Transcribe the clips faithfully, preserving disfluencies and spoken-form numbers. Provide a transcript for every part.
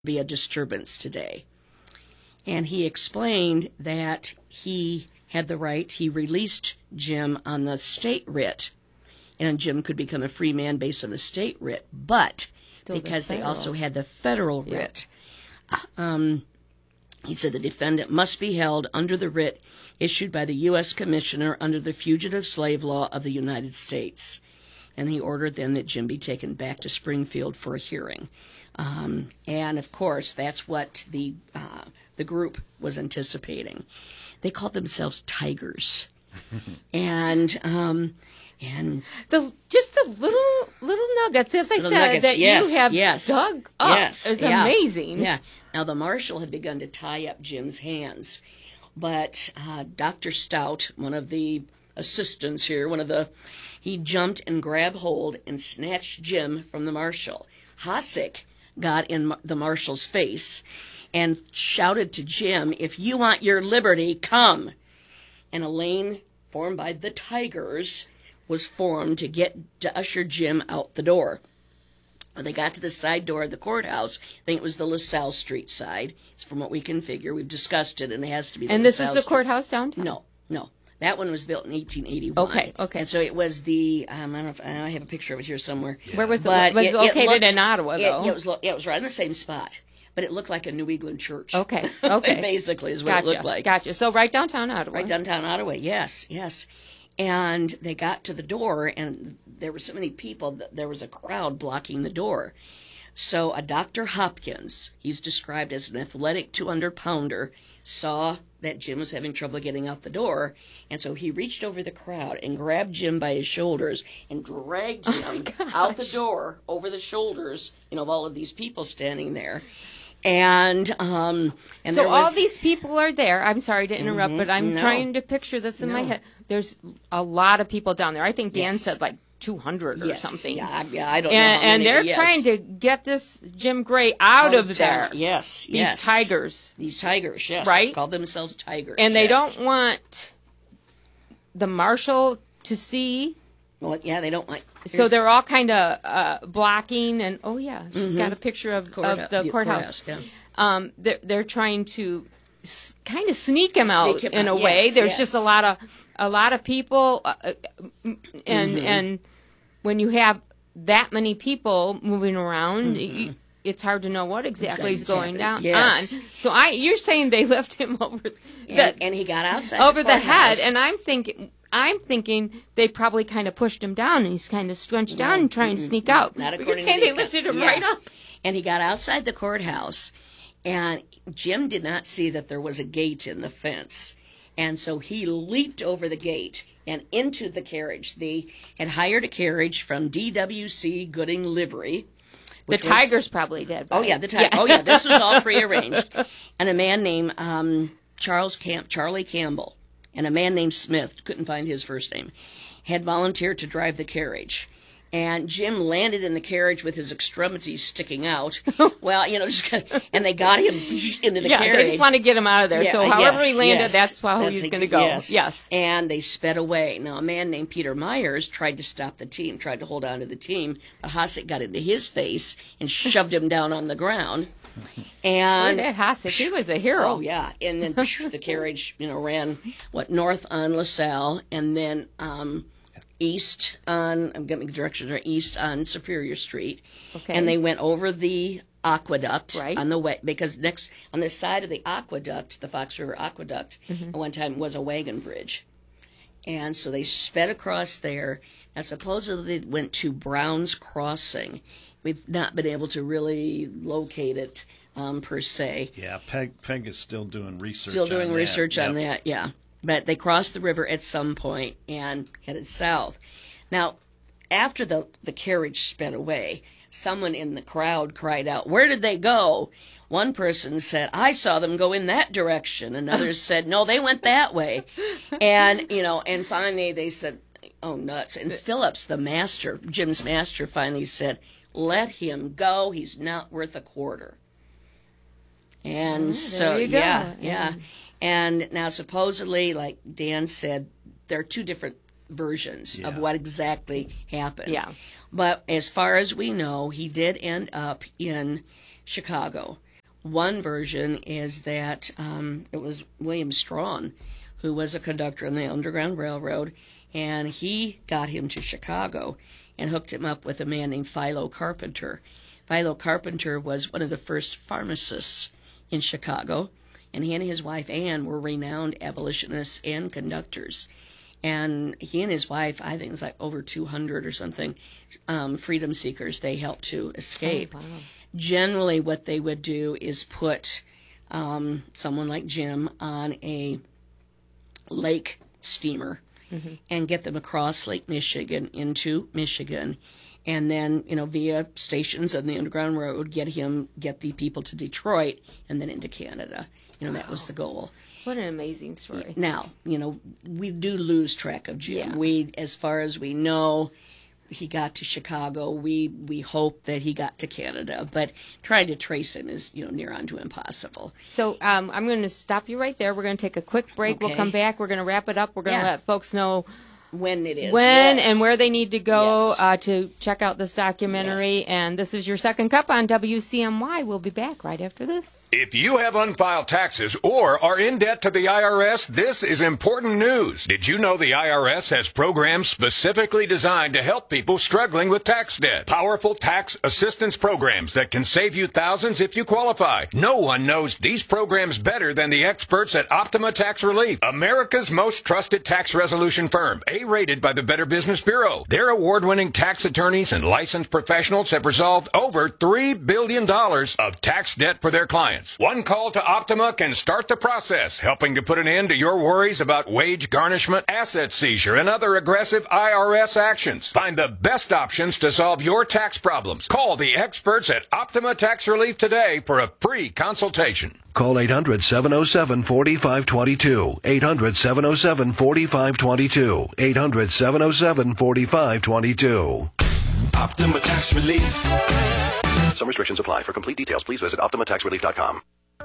be a disturbance today. And he explained that he had the right, he released Jim on the state writ, and Jim could become a free man based on the state writ, but Still because the they also had the federal yeah. writ, um, he said the defendant must be held under the writ issued by the U S Commissioner under the Fugitive Slave Law of the United States. And he ordered then that Jim be taken back to Springfield for a hearing. Um, and, of course, that's what the uh, the group was anticipating. They called themselves Tigers. and um, and the just the little little nuggets, as I said, nuggets, that yes, you have yes, dug up yes, is yeah, amazing. Yeah. Now, the marshal had begun to tie up Jim's hands, but uh, Doctor Stout, one of the assistants here, one of the, he jumped and grabbed hold and snatched Jim from the marshal. Hosick got in the marshal's face and shouted to Jim, "If you want your liberty, come." And a lane formed by the Tigers was formed to get to usher Jim out the door. When they got to the side door of the courthouse, I think it was the LaSalle Street side. It's from what we can figure. We've discussed it, and it has to be the And this LaSalle is the Street. courthouse downtown? No, no. That one was built in eighteen eighty-one. Okay, okay. And so it was the, um, I don't know if, I have a picture of it here somewhere. Yeah. Where was it? But was it, located it looked, in Ottawa, though? It, it, was, it was right in the same spot, but it looked like a New England church. Okay, okay. Basically is what gotcha, it looked like. Gotcha. So right downtown Ottawa. Right downtown Ottawa, yes, yes. And they got to the door, and there were so many people that there was a crowd blocking the door. So a Doctor Hopkins, he's described as an athletic two hundred pounder, saw that Jim was having trouble getting out the door, and so he reached over the crowd and grabbed Jim by his shoulders and dragged him oh out the door over the shoulders, you know, of all of these people standing there. And um, and so there was, all these people are there. I'm sorry to interrupt, mm-hmm, but I'm no, trying to picture this in no. my head. There's a lot of people down there. I think Dan yes. said like two hundred or yes. something. Yeah, yeah, I don't and, know. How and many, they're yes. trying to get this Jim Gray out, out of there. Town. Yes, These yes. Tigers. These Tigers, yes. Right? Called themselves Tigers. And they yes. don't want the marshal to see. Well, yeah, they don't like. So they're all kind of uh, blocking, and oh yeah, she's mm-hmm. got a picture of, Court, of the, the courthouse. courthouse yeah. um, they're, they're trying to s- kind of sneak him out sneak him in out. a Yes, way. There's yes. just a lot of a lot of people, uh, and mm-hmm. and when you have that many people moving around. Mm-hmm. You, it's hard to know what exactly is going down yes. on. So I, you're saying they lift him over, the, and, and he got outside over the, the head, courthouse. and I'm thinking. I'm thinking they probably kind of pushed him down, and he's kind of scrunched no, down and trying to sneak out. Not You're according saying to they the lifted him yeah. right up. And he got outside the courthouse, and Jim did not see that there was a gate in the fence. And so he leaped over the gate and into the carriage. They had hired a carriage from D W C Gooding Livery. The Tigers was, probably did. Right? Oh, yeah, the ti- yeah. Oh, yeah, this was all prearranged. And a man named um, Charles Camp, Charlie Campbell, and a man named Smith, couldn't find his first name, had volunteered to drive the carriage. And Jim landed in the carriage with his extremities sticking out. Well, you know, just kind of, and they got him into the yeah, carriage. they just want to get him out of there. Yeah, so however yes, he landed, yes. that's how that's he's a, going to go. Yes. yes. And they sped away. Now, a man named Peter Myers tried to stop the team, tried to hold on to the team, but Hosick got into his face and shoved him down on the ground. And Boy, that Hosick, he was a hero. Oh yeah, and then the carriage, you know, ran what north on LaSalle, and then um, east on I'm getting the directions right, east on Superior Street, okay. and they went over the aqueduct right. on the way because next on the side of the aqueduct, the Fox River Aqueduct, mm-hmm. at one time was a wagon bridge, and so they sped across there. Now supposedly they went to Brown's Crossing. We've not been able to really locate it um, per se. Yeah, Peg Peg is still doing research. Still doing on research that. on yep. that, yeah. But they crossed the river at some point and headed south. Now, after the the carriage sped away, someone in the crowd cried out, "Where did they go?" One person said, "I saw them go in that direction." Another said, "No, they went that way." And you know, and finally they said, "Oh, nuts!" And Phillips, the master, Jim's master, finally said, "Let him go. He's not worth a quarter." And oh, so, you go. yeah, yeah, yeah. And now, supposedly, like Dan said, there are two different versions yeah. of what exactly happened. Yeah. But as far as we know, he did end up in Chicago. one version is that um, it was William Strawn, who was a conductor on the Underground Railroad, and he got him to Chicago and hooked him up with a man named Philo Carpenter. Philo Carpenter was one of the first pharmacists in Chicago, and he and his wife Anne were renowned abolitionists and conductors. And he and his wife, I think it's like over two hundred or something, um, freedom seekers they helped to escape. Oh, wow. Generally, what they would do is put um, someone like Jim on a lake steamer mm-hmm. and get them across Lake Michigan into Michigan, and then, you know, via stations on the Underground Railroad, get him, get the people to Detroit, and then into Canada. You know, wow. that was the goal. What an amazing story. Now, you know, we do lose track of Jim. Yeah. We, as far as we know, he got to Chicago. We we hope that he got to Canada, but trying to trace him is, you know, near on to impossible. So um, I'm going to stop you right there. We're going to take a quick break. Okay. We'll come back. We're going to wrap it up. We're going to Yeah. let folks know when it is, when yes. and where they need to go Yes. uh, to check out this documentary. Yes. And this is your Second Cup on W C M Y. We'll be back right after this. If you have unfiled taxes or are in debt to the I R S, this is important news. Did you know the I R S has programs specifically designed to help people struggling with tax debt? Powerful tax assistance programs that can save you thousands if you qualify. No one knows these programs better than the experts at Optima Tax Relief, America's most trusted tax resolution firm, A-rated by the Better Business Bureau. Their award-winning tax attorneys and licensed professionals have resolved over three billion dollars of tax debt for their clients. One call to Optima can start the process, helping to put an end to your worries about wage garnishment, asset seizure, and other aggressive I R S actions. Find the best options to solve your tax problems. Call the experts at Optima Tax Relief today for a free consultation. Call eight hundred, seven oh seven, four five two two. eight hundred, seven oh seven, four five two two. eight hundred, seven oh seven, four five two two. Optima Tax Relief. Some restrictions apply. For complete details, please visit optima tax relief dot com.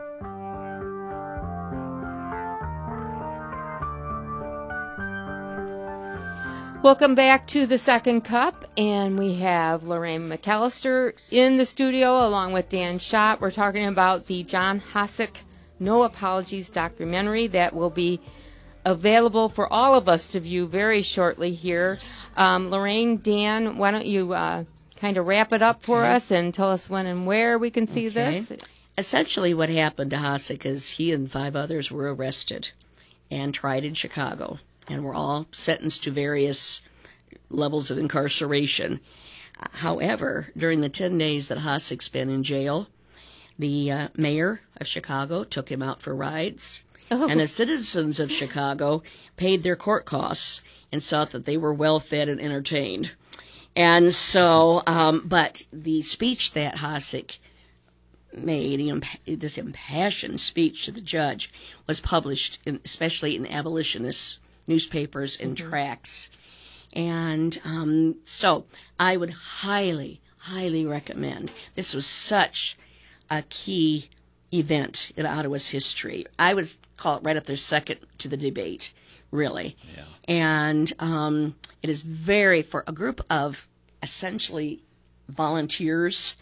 Welcome back to the Second Cup, and we have Lorraine McAllister in the studio along with Dan Schott. We're talking about the John Hossack No Apologies documentary that will be available for all of us to view very shortly here. Um, Lorraine, Dan, why don't you uh, kind of wrap it up for Okay. us and tell us when and where we can see Okay. this? Essentially, what happened to Hossack is he and five others were arrested and tried in Chicago, and were all sentenced to various levels of incarceration. However, during the ten days that Hossack spent in jail, the uh, mayor of Chicago took him out for rides, Oh. and the citizens of Chicago paid their court costs and saw that they were well fed and entertained. And so, um, but the speech that Hossack made, he imp- this impassioned speech to the judge, was published, in, especially in abolitionist newspapers and mm-hmm. tracts. And um, so I would highly, highly recommend. This was such a key event in Ottawa's history. I would call it right up there second to the debate, really. Yeah. And um, it is very, for a group of essentially volunteers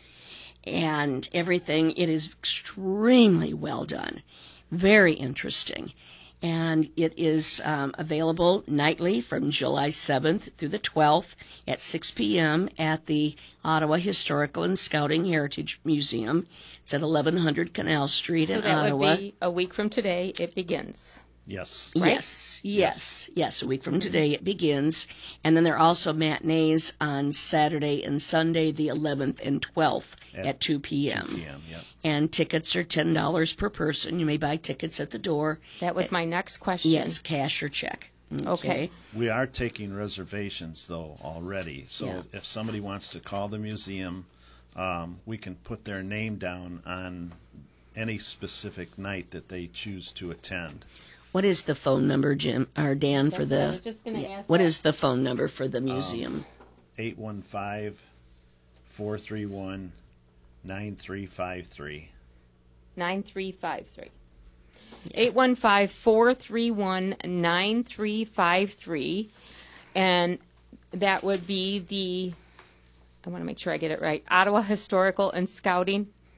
and everything, it is extremely well done, very interesting. And it is um, available nightly from July seventh through the twelfth at six p.m. at the Ottawa Historical and Scouting Heritage Museum. It's at eleven hundred Canal Street So in that Ottawa. would be a week from today it begins. Yes. Right? Yes, yes, yes. A week from today it begins. And then there are also matinees on Saturday and Sunday, the eleventh and twelfth at, at two p.m. two p.m., yep. And tickets are ten dollars per person. You may buy tickets at the door. That was my next question. Yes, cash or check. Okay. Okay. We are taking reservations, though, already. So Yeah. if somebody wants to call the museum, um, we can put their name down on any specific night that they choose to attend. What is the phone number, Jim or Dan, for That's what I the? was just gonna ask What that. is the phone number for the museum? eight one five, four three one, nine three five three. nine three five three. eight one five, four three one, nine three five three. And that would be the, I want to make sure I get it right, Ottawa Historical and Scouting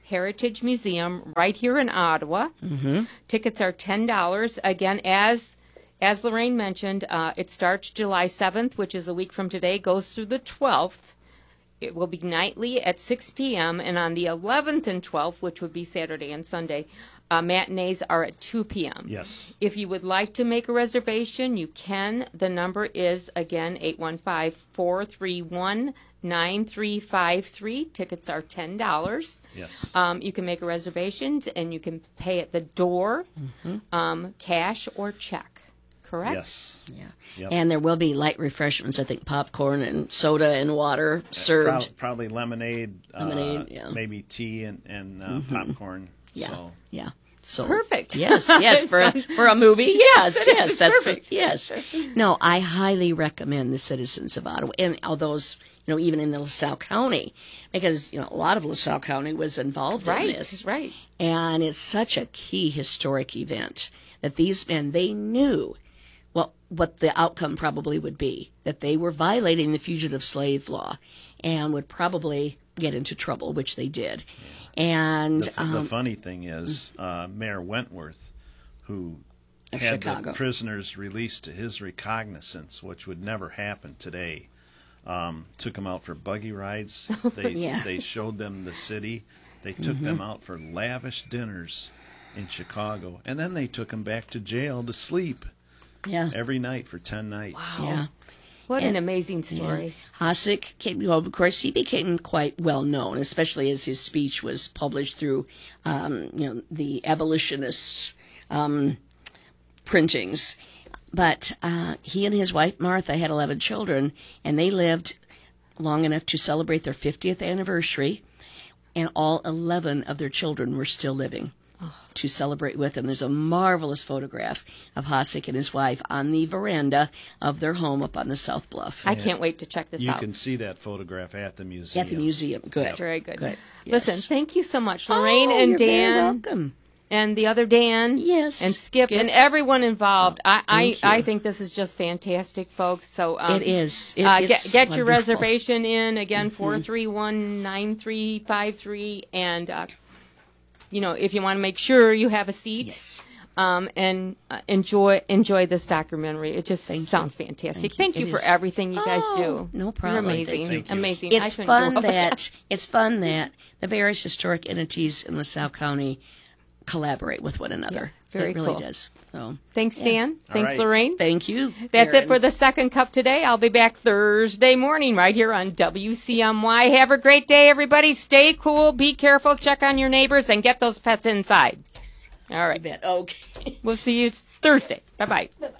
Heritage Museum right here in Ottawa. Mm-hmm. Tickets are ten dollars. Again, as as Lorraine mentioned, uh, it starts July seventh, which is a week from today, goes through the twelfth. It will be nightly at six p.m. and on the eleventh and twelfth, which would be Saturday and Sunday, uh, matinees are at two p.m. Yes. If you would like to make a reservation, you can. The number is, again, eight one five, four three one, nine three five three. Tickets are ten dollars. Yes. Um, you can make a reservation, and you can pay at the door, Mm-hmm. um, cash or check. Correct? Yes. Yeah. Yep. And there will be light refreshments, I think popcorn and soda and water served. Prob- probably lemonade, Lemonade, uh, yeah. maybe tea and, and uh, popcorn. Yeah. So. Yeah. So Perfect. Yes, yes, for a, for a movie. Yes, Yes, it yes, is that's perfect. yes. No, I highly recommend the citizens of Ottawa and all those, you know, even in the LaSalle County, because you know a lot of LaSalle County was involved Right, in this, right. and it's such a key historic event that these men they knew well what the outcome probably would be, that they were violating the fugitive slave law and would probably get into trouble, which they did. And The, f- um, the funny thing is, uh, Mayor Wentworth, who Of had Chicago. the prisoners released to his recognizance, which would never happen today, um, took them out for buggy rides. They Yeah. they showed them the city. They took them out for lavish dinners in Chicago, and then they took them back to jail to sleep yeah, every night for ten nights. yeah. What an And- amazing story. Hasek came, well, of course, he became quite well known, especially as his speech was published through, um, you know, the abolitionists' um, printings. But uh, he and his wife Martha had eleven children, and they lived long enough to celebrate their fiftieth anniversary, and all eleven of their children were still living. To celebrate with him. There's a marvelous photograph of Hasek and his wife on the veranda of their home up on the South Bluff. I can't wait to check this You out. can see that photograph at the museum. At the museum. Good. Very good. Good. Listen, Yes. thank you so much, Lorraine Oh, and you're very Dan. welcome. And the other Dan, Yes, and Skip, Skip. and everyone involved. I, I, thank you. I think this is just fantastic, folks. So um, It is. It- uh, get it's get your wonderful. reservation in again, four three one nine three five three, and uh, you know if you want to make sure you have a seat. Yes. Um, and uh, enjoy enjoy this documentary. It just Thank you. sounds fantastic. Thank Thank you. you, It for is. everything you guys Oh, do. no problem. You're amazing. Thank you. Amazing. I It's couldn't fun grow up with that it's fun that the various historic entities in LaSalle County collaborate with one another. Yeah, very it really cool. does. So Thanks, Dan. Thanks, right. Lorraine. thank you. That's it Darren. for the second cup today. I'll be back Thursday morning right here on W C M Y. Have a great day, everybody. Stay cool. Be careful. Check on your neighbors and get those pets inside. All right. Bet. Okay. We'll see you Thursday. Bye-bye.